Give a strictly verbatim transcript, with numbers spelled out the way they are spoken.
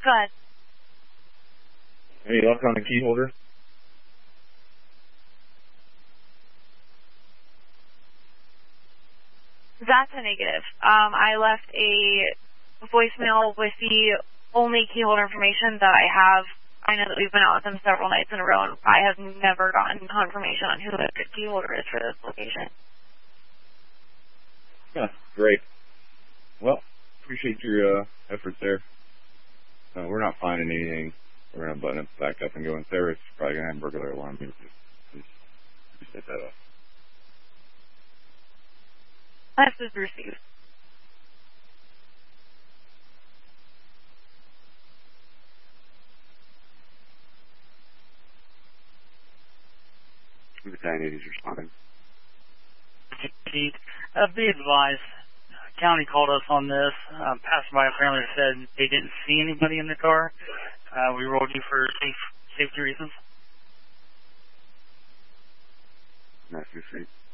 Go ahead. Any luck on the key holder? That's a negative. Um, I left a voicemail with the only key holder information that I have. I know that we've been out with them several nights in a row, and I have never gotten confirmation on who the key holder is for this location. Yeah, great. Well, appreciate your uh, efforts there. Uh, we're not finding anything. We're going to button it back up and go in there. It's probably going to have burglar alarm. Just, just, just set that up. Message received. The nine eighty is responding. Pete, uh, be advised, county called us on this. Uh, passerby apparently said they didn't see anybody in the car. Uh, we rolled you for safe, safety reasons. Nice to see.